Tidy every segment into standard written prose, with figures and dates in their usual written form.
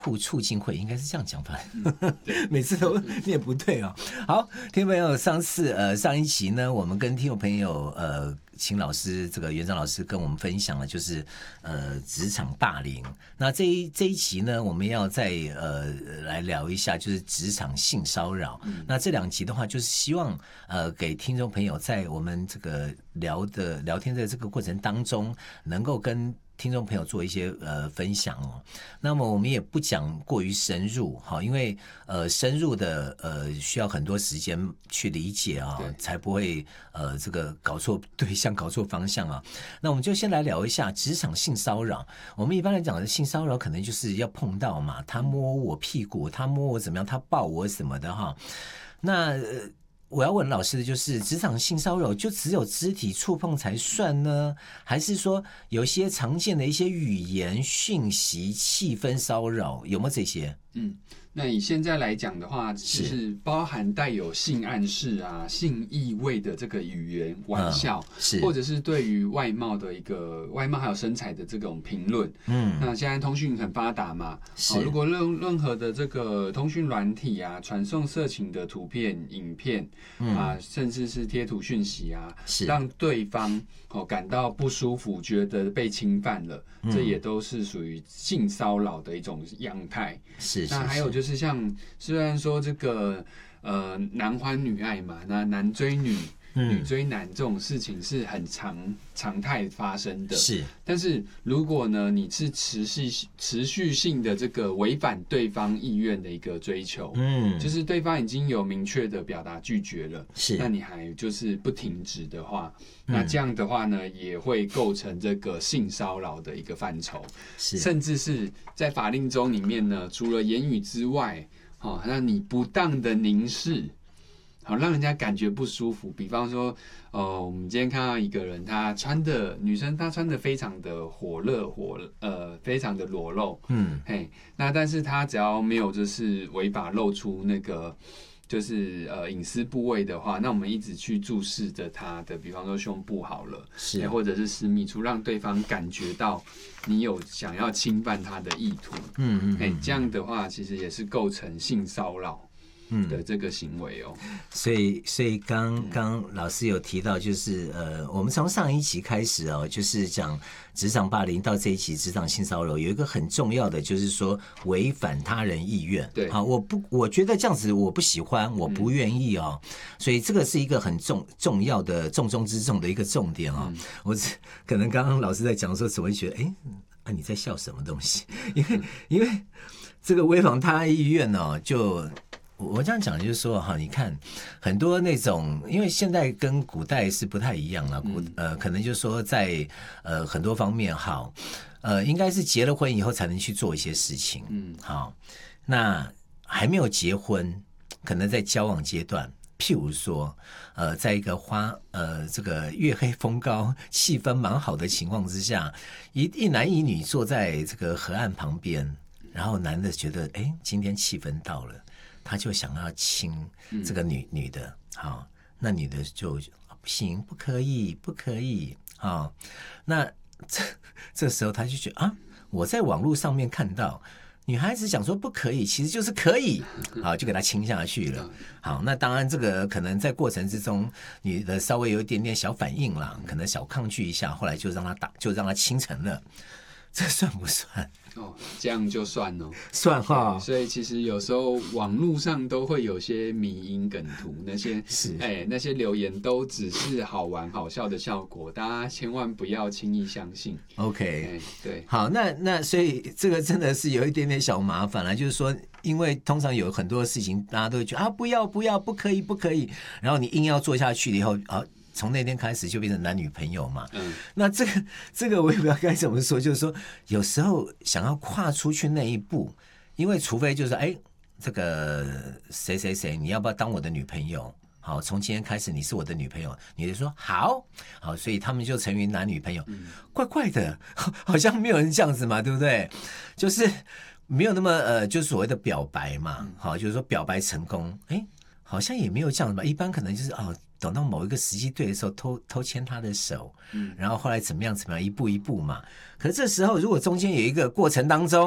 促进会应该是这样讲法，每次都念不对哦。好，听众朋友，上一期呢，我们跟听众朋友请老师这个园长老师跟我们分享了，就是职场霸凌。那这一期呢，我们要再来聊一下，就是职场性骚扰。那这2集的话，就是希望给听众朋友在我们这个聊天的这个过程当中，能够跟听众朋友做一些分享哦。那么我们也不讲过于深入哈，因为深入的需要很多时间去理解啊，才不会这个搞错对象、搞错方向啊。那我们就先来聊一下职场性骚扰。我们一般来讲的性骚扰，可能就是要碰到嘛，他摸我屁股，他摸我怎么样，他抱我什么的哈。那我要问老师的就是，职场性骚扰就只有肢体触碰才算呢，还是说有些常见的一些语言、讯息、气氛骚扰，有没有这些？ 那以现在来讲的话，就是包含带有性暗示啊、性意味的这个语言、玩笑，或者是对于外貌的一个外貌还有身材的这种评论。那现在通讯很发达嘛，如果任何的这个通讯软体啊，传送色情的图片、影片啊，甚至是贴图讯息啊，让对方感到不舒服，觉得被侵犯了，这也都是属于性骚扰的一种样态。那还有就是像，虽然说这个男欢女爱嘛，那男追女、女追男这种事情是很常态发生的。但是如果呢，你是持续性的这个违反对方意愿的一个追求，就是对方已经有明确的表达拒绝了，那你还就是不停止的话，那这样的话呢，也会构成这个性骚扰的一个范畴，甚至是在法令中里面呢，除了言语之外，让你不当的凝视，让人家感觉不舒服。比方说，我们今天看到一个人，女生她穿的非常的火热，非常的裸露，那但是她只要没有就是违法露出那个就是隐私部位的话，那我们一直去注视着她的，比方说胸部好了，或者是私密处，让对方感觉到你有想要侵犯她的意图，这样的话其实也是构成性骚扰的这个行为哦。 所以刚老师有提到，就是我们从上一期开始哦，就是讲职场霸凌到这一期职场性骚扰，有一个很重要的就是说违反他人意愿。 对， 好，我觉得这样子我不喜欢，我不愿意哦，所以这个是一个很重要的重中之重的一个重点哦。我可能刚刚老师在讲的时候，只会觉得你在笑什么东西？因为这个违反他人意愿哦，就。我这样讲就是说哈，你看很多那种，因为现在跟古代是不太一样了，可能就是说在很多方面好，应该是结了婚以后才能去做一些事情，好，那还没有结婚，可能在交往阶段，譬如说在一个这个月黑风高、气氛蛮好的情况之下，一男一女坐在这个河岸旁边，然后男的觉得今天气氛到了。他就想要亲这个女的，好，那女的就不行，不可以，好，那这时候他就觉得我在网络上面看到女孩子讲说不可以，其实就是可以，好，就给他亲下去了。好，那当然这个可能在过程之中，女的稍微有一点点小反应啦，可能小抗拒一下，后来就让他亲成了，这算不算？ 这样就算哦， 算哈。 所以其实有时候网络上都会有些迷因梗图，那些留言都只是好玩好笑的效果，大家千万不要轻易相信。 OK， 对， 好，那所以这个真的是有一点点小麻烦了，就是说，因为通常有很多事情，大家都会觉得不要，不可以，然后你硬要做下去了以后，从那天开始就变成男女朋友嘛。那这个我也不知道该怎么说，就是说有时候想要跨出去那一步，因为除非就是这个谁，你要不要当我的女朋友？好，从今天开始你是我的女朋友，你就说好，所以他们就成为男女朋友。怪怪的，好像没有人这样子嘛，对不对？就是没有那么就是所谓的表白嘛，好，就是说表白成功，好像也没有这样子吧。一般可能就是等到某一个时机对的时候，偷牵他的手，然后后来怎么样，一步一步嘛。可是这时候如果中间有一个过程当中，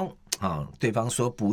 对方说不